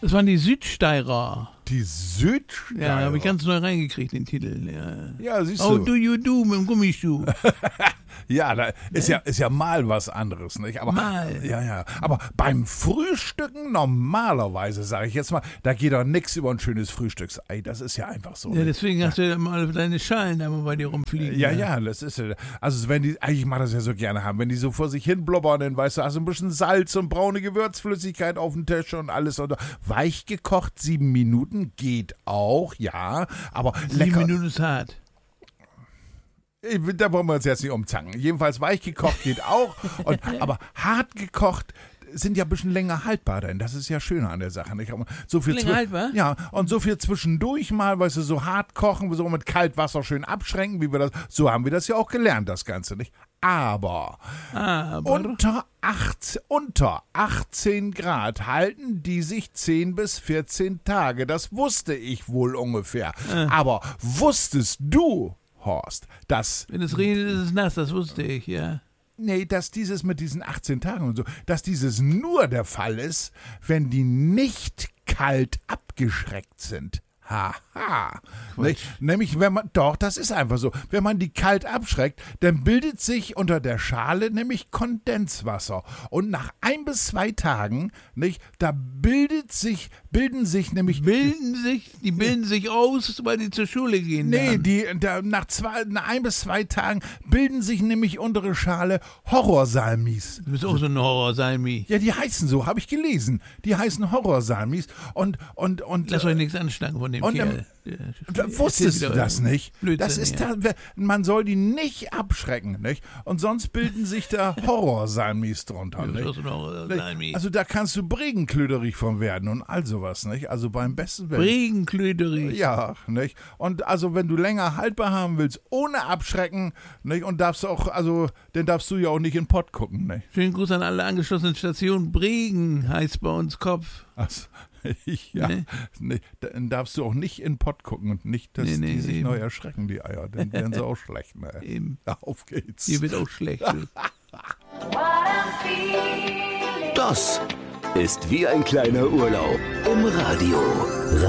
Das waren die Südsteirer. Die Südsteirer? Ja, habe ich ganz neu reingekriegt, den Titel. Ja, siehst How du. do you do mit dem Gummischuh? Ja, da ist ja mal was anderes, nicht? Aber, Mal. Ja. Aber beim Frühstücken normalerweise, sage ich jetzt mal, da geht doch nichts über ein schönes Frühstücksei. Das ist ja einfach so. Ja, deswegen hast du ja mal deine Schalen da mal bei dir rumfliegen. Ja, das ist ja. Also, wenn die, ich mache das ja so gerne haben, wenn die so vor sich hin blubbern, dann weißt du, hast du ein bisschen Salz und braune Gewürzflüssigkeit auf dem Tisch und alles. Und weich gekocht, 7 Minuten geht auch, ja. Aber 7 lecker. Minuten ist hart. Da wollen wir uns jetzt nicht umzangen. Jedenfalls weich gekocht geht auch. Aber hart gekocht sind ja ein bisschen länger haltbar, denn das ist ja schöner an der Sache. Nicht? So viel Länger haltbar? Ja, und so viel zwischendurch mal, weißt du, so hart kochen, so mit Kaltwasser schön abschränken, so haben wir das ja auch gelernt, das Ganze, nicht? Aber unter 18 Grad halten die sich 10 bis 14 Tage. Das wusste ich wohl ungefähr. Aber wusstest du, Horst, dass... Wenn es regnet, ist es nass, das wusste ich, ja. Nee, dass dieses mit diesen 18 Tagen und so, dass dieses nur der Fall ist, wenn die nicht kalt abgeschreckt sind. Haha. Nämlich, das ist einfach so. Wenn man die kalt abschreckt, dann bildet sich unter der Schale nämlich Kondenswasser. Und nach 1 bis 2 Tagen, nicht, da bilden sich nämlich... Die bilden sich aus, weil die zur Schule gehen. Nee, nach 1 bis 2 Tagen bilden sich nämlich untere Schale Horrorsalmis. Du bist auch so ein Horrorsalmi. Ja, die heißen so, habe ich gelesen. Die heißen Horrorsalmis und Lass euch nichts anschnacken von dem Kerl. Wusstest du das nicht? Blödsinn, Man soll die nicht abschrecken, nicht? Und sonst bilden sich da Horrorsalmis drunter, Du bist nicht? auch so ein Horrorsalmi. Also da kannst du Bregenklöderig von werden und all sowas, nicht? Also beim besten Willen. Bregenklöderig. Ja, nicht? Und also wenn du länger haltbar haben willst, ohne abschrecken, nicht? Und dann darfst du ja auch nicht in den Pott gucken, nicht? Schönen Gruß an alle angeschlossenen Stationen. Bregen heißt bei uns Kopf. Also, ja, nee, dann darfst du auch nicht in den Pott gucken und nicht, dass die sich neu erschrecken, die Eier. Dann werden sie auch schlecht, ne? Eben. Auf geht's. Hier wird auch schlecht. Das ist wie ein kleiner Urlaub im Radio.